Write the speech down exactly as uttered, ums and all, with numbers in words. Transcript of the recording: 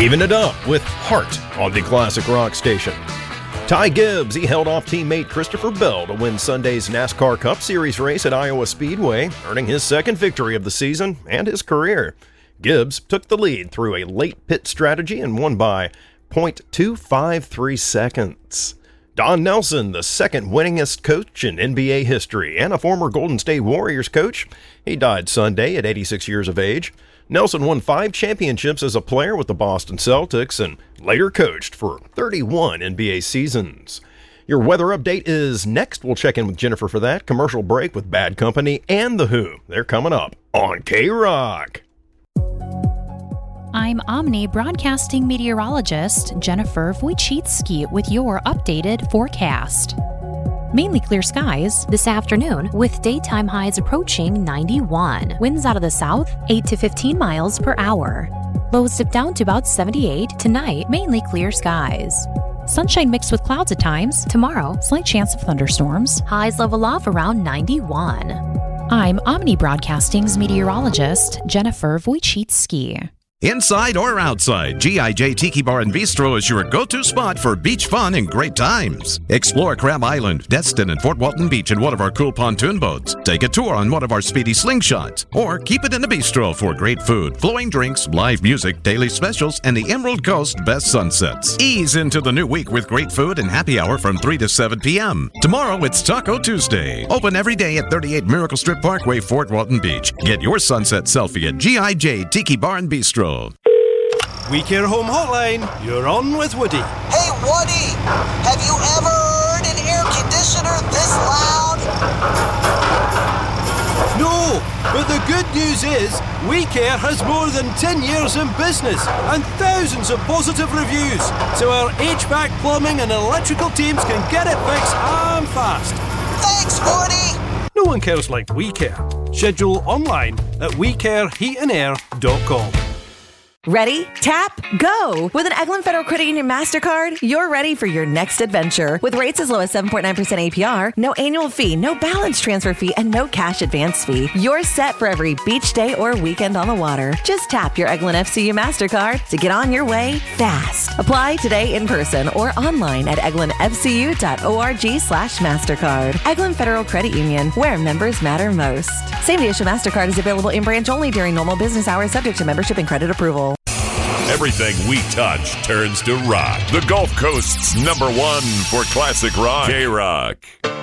Even it up with Heart on the Classic Rock Station. Ty Gibbs, he held off teammate Christopher Bell to win Sunday's NASCAR Cup Series race at Iowa Speedway, earning his second victory of the season and his career. Gibbs took the lead through a late pit strategy and won by point two five three seconds. Don Nelson, the second winningest coach in N B A history and a former Golden State Warriors coach, he died Sunday at eighty-six years of age. Nelson won five championships as a player with the Boston Celtics and later coached for thirty-one N B A seasons. Your weather update is next. We'll check in with Jennifer for that. Commercial break with Bad Company and The Who. They're coming up on K-Rock. I'm Omni broadcasting meteorologist Jennifer Wojcicki with your updated forecast. Mainly clear skies this afternoon with daytime highs approaching ninety-one. Winds out of the south, eight to fifteen miles per hour. Lows dip down to about seventy-eight. Tonight, mainly clear skies. Sunshine mixed with clouds at times. Tomorrow, slight chance of thunderstorms. Highs level off around ninety-one. I'm Omni Broadcasting's meteorologist Jennifer Wojcicki. Inside or outside, G I J Tiki Bar and Bistro is your go-to spot for beach fun and great times. Explore Crab Island, Destin, and Fort Walton Beach in one of our cool pontoon boats. Take a tour on one of our speedy slingshots. Or keep it in the bistro for great food, flowing drinks, live music, daily specials, and the Emerald Coast best sunsets. Ease into the new week with great food and happy hour from three to seven p.m. Tomorrow, it's Taco Tuesday. Open every day at thirty-eight Miracle Strip Parkway, Fort Walton Beach. Get your sunset selfie at G I J Tiki Bar and Bistro. WeCare Home Hotline, you're on with Woody. Hey, Woody, have you ever heard an air conditioner this loud? No, but the good news is WeCare has more than ten years in business and thousands of positive reviews, so our H V A C, plumbing and electrical teams can get it fixed and fast. Thanks, Woody. No one cares like WeCare. Schedule online at we care heat and air dot com. Ready? Tap, go! With an Eglin Federal Credit Union MasterCard, you're ready for your next adventure. With rates as low as seven point nine percent A P R, no annual fee, no balance transfer fee, and no cash advance fee. You're set for every beach day or weekend on the water. Just tap your Eglin F C U MasterCard to get on your way fast. Apply today in person or online at eglin f c u dot org slash MasterCard. Eglin Federal Credit Union, where members matter most. Same-day issue MasterCard is available in branch only during normal business hours, subject to membership and credit approval. Everything we touch turns to rock. The Gulf Coast's number one for classic rock. K-Rock.